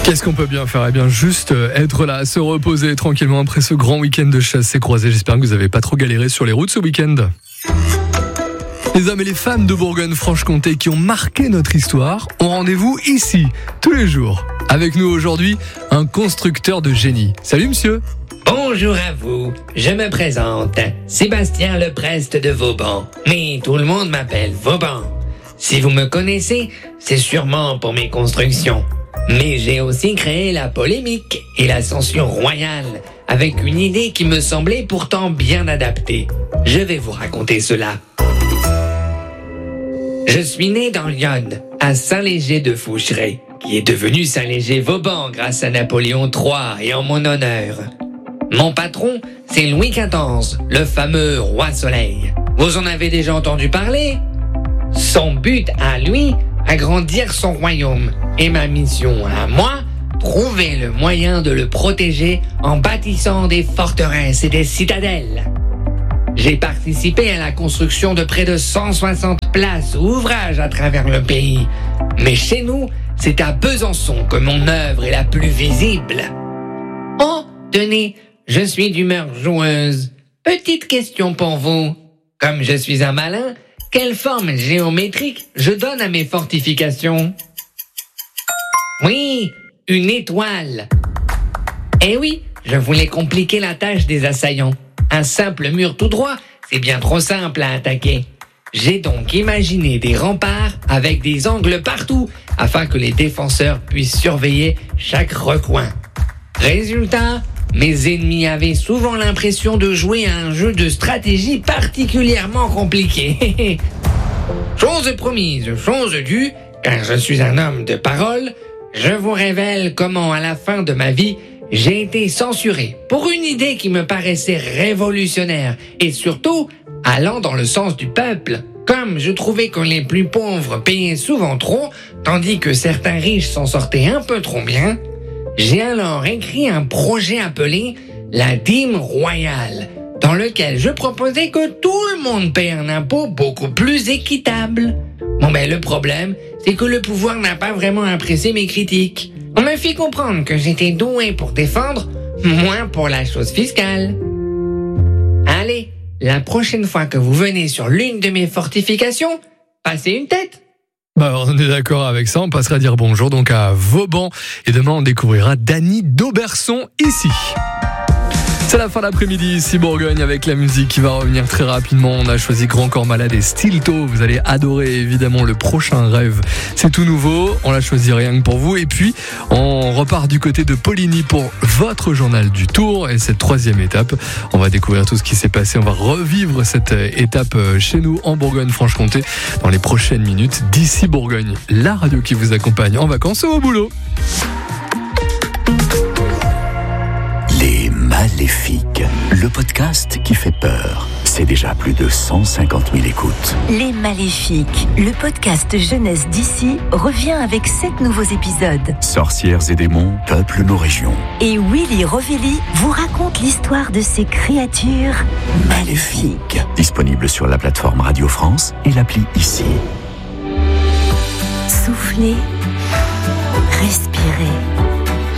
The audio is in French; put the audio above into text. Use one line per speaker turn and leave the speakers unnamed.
Qu'est-ce qu'on peut bien faire ? Eh bien, juste être là, se reposer tranquillement après ce grand week-end de chasse et croisée. J'espère que vous n'avez pas trop galéré sur les routes ce week-end. Les hommes et les femmes de Bourgogne-Franche-Comté qui ont marqué notre histoire ont rendez-vous ici, tous les jours. Avec nous aujourd'hui, un constructeur de génie. Salut monsieur.
Bonjour à vous, je me présente, Sébastien Leprest de Vauban, mais tout le monde m'appelle Vauban. Si vous me connaissez, c'est sûrement pour mes constructions. Mais j'ai aussi créé la polémique et la censure royale, avec une idée qui me semblait pourtant bien adaptée. Je vais vous raconter cela. Je suis né dans l'Yonne, à Saint-Léger de Foucheray, qui est devenu Saint-Léger-Vauban grâce à Napoléon III et en mon honneur. Mon patron, c'est Louis XIV, le fameux roi soleil. Vous en avez déjà entendu parler ? Son but à lui, agrandir son royaume. Et ma mission à moi, trouver le moyen de le protéger en bâtissant des forteresses et des citadelles. J'ai participé à la construction de près de 160 places ou ouvrages à travers le pays. Mais chez nous, c'est à Besançon que mon œuvre est la plus visible. Oh, tenez, je suis d'humeur joueuse. Petite question pour vous. Comme je suis un malin, quelle forme géométrique je donne à mes fortifications ? Oui, une étoile. Eh oui, je voulais compliquer la tâche des assaillants. Un simple mur tout droit, c'est bien trop simple à attaquer. J'ai donc imaginé des remparts avec des angles partout, afin que les défenseurs puissent surveiller chaque recoin. Résultat, mes ennemis avaient souvent l'impression de jouer à un jeu de stratégie particulièrement compliqué. Chose promise, chose due, car je suis un homme de parole, je vous révèle comment à la fin de ma vie, j'ai été censuré pour une idée qui me paraissait révolutionnaire et surtout allant dans le sens du peuple. Comme je trouvais que les plus pauvres payaient souvent trop, tandis que certains riches s'en sortaient un peu trop bien, j'ai alors écrit un projet appelé la dîme royale, dans lequel je proposais que tout le monde paie un impôt beaucoup plus équitable. Bon le problème, c'est que le pouvoir n'a pas vraiment apprécié mes critiques. On me fit comprendre que j'étais doué pour défendre, moins pour la chose fiscale. Allez, la prochaine fois que vous venez sur l'une de mes fortifications, passez une tête.
On est d'accord avec ça, on passera dire bonjour donc à Vauban et demain on découvrira Dany d'Auberson ici. C'est la fin d'après-midi ici Bourgogne avec la musique qui va revenir très rapidement. On a choisi Grand Corps Malade et Stilto. Vous allez adorer évidemment le prochain rêve. C'est tout nouveau, on l'a choisi rien que pour vous. Et puis on repart du côté de Poligny pour votre journal du Tour. Et cette troisième étape, on va découvrir tout ce qui s'est passé. On va revivre cette étape chez nous en Bourgogne-Franche-Comté dans les prochaines minutes d'ici Bourgogne. La radio qui vous accompagne en vacances ou au boulot.
Maléfique, le podcast qui fait peur. C'est déjà plus de 150 000 écoutes.
Les Maléfiques, le podcast jeunesse d'ici, revient avec 7 nouveaux épisodes.
Sorcières et démons peuplent nos régions.
Et Willy Rovelli vous raconte l'histoire de ces créatures maléfiques.
Disponible sur la plateforme Radio France et l'appli ici.
Soufflez, respirez.